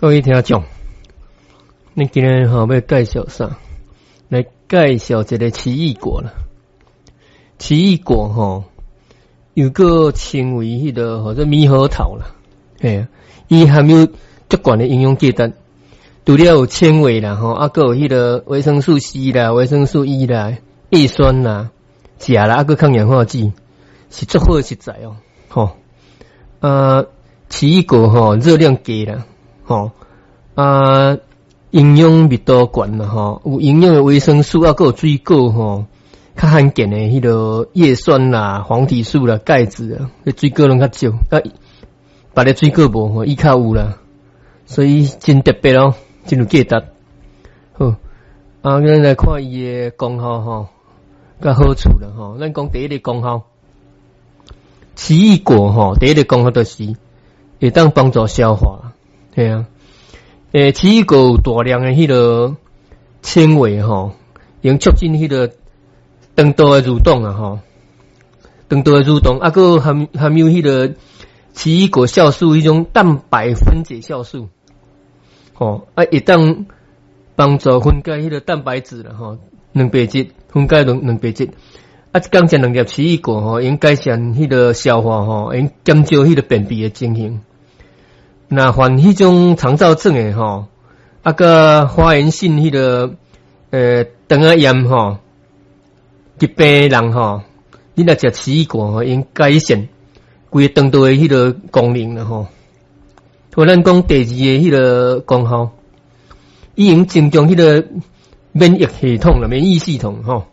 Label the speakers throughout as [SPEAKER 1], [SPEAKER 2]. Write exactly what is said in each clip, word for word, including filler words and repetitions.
[SPEAKER 1] 各位听众，你今日吼要介绍啥？来介绍一个奇异果啦。奇异果吼，有个称为迄个或者猕猴桃啦，嘿啊，伊含有足悬的营养价值，除了有纤维啦吼，啊，个有迄个维生素 C 啦、维生素 E 啦、叶酸啦、钾啦，啊个抗氧化剂，是足好食材哦，吼，啊，奇异果吼热量低啦。吼、哦、啊，营养密度悬啦吼，有营养的维生素啊，还有水果吼，较罕见的迄个叶酸啦、黄体素啦、钙质啊，迄水果拢较少，啊，别的水果无吼，伊较有啦，所以真特别咯，真有价值。好，啊，咱来看伊的功效吼，甲好处啦吼。咱讲第一个功效，奇异果吼，第一个功效就是会当帮助消化。对啊，诶，奇异果有大量的迄个纤维吼，用促进迄个肠道的蠕动啊吼，肠道的蠕动，啊个含含有迄个奇异果酵素，迄种蛋白分解酵素，吼，啊，会当帮助分解迄个蛋白质啦吼，蛋白质分解蛋蛋白质，啊，刚食两粒奇异果吼，用改善迄个消化吼，用减少迄个便秘的情形。那患迄种肠燥症诶吼，啊个发炎性迄个呃肠仔炎吼，疾病人吼，你若食奇异果吼，用改善规个肠道诶迄个功能啦吼。好，咱讲第二个迄个功效，伊用增强迄个免疫系统啦，免疫系统吼。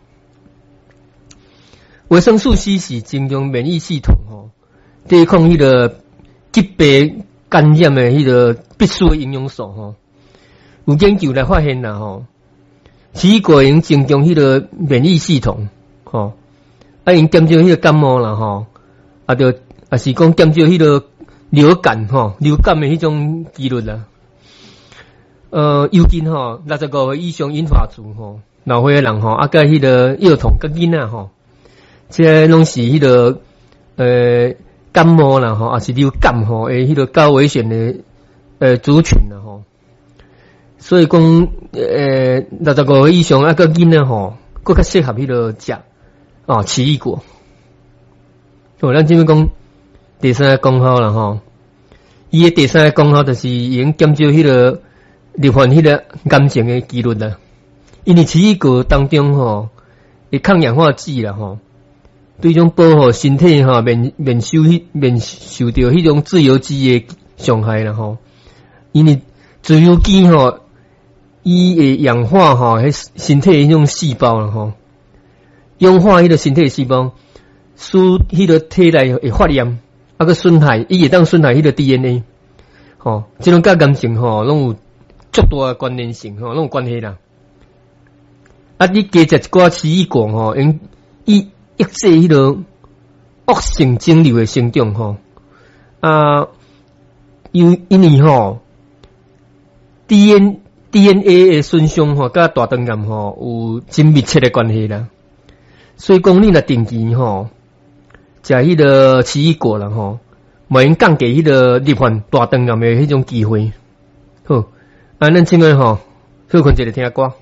[SPEAKER 1] 维生素 C 是增强免疫系统吼，对抗迄个疾病。感染的迄个必须的营养素吼，有研究来发现啦吼，奇异果用增强迄个免疫系统吼，啊用减少迄个感冒啦吼，啊就啊是讲减少迄个流感吼，流感的迄种几率啦。呃，尤其吼六十五岁以上银发族吼，老岁的人吼，啊甲迄个幼童甲囡仔吼，这拢是迄个呃。感冒啦吼，也是流感吼，诶，迄个高危险的呃族群啦吼，所以讲呃六十五岁以上啊个囡仔吼，更较适合迄个食哦奇异果。哦，咱这边讲第三个功效啦吼，伊的第三个功效就是用减少迄个罹患迄个癌症的几率啦，因为奇异果当中吼，会抗氧化剂啦吼。对种保护身体哈，免免受免受到迄种自由基的伤害啦吼。因为自由基吼，伊会氧化吼，迄身体迄种细胞啦吼，氧化迄个身体细胞，使迄个体内会发炎，啊个损害，伊会当损害迄个 D N A， 吼，即种甲癌症吼，拢有足大的关联性吼，拢有关系啦。啊，你加食一寡奇异果吼，因伊。抑制迄个恶性肿瘤的生长吼，啊，因因为吼 D N D N A 的损伤吼，甲大肠癌吼有真密切的关系啦。所以讲你若定期吼食迄个奇异果啦吼，嘛用降低迄个罹患大肠癌的迄种机会。好，啊，咱今个吼休困一个听歌，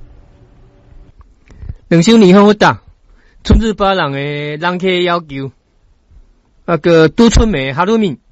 [SPEAKER 1] 两首年好打。春日巴人的人客要求，那个都春梅哈鲁米。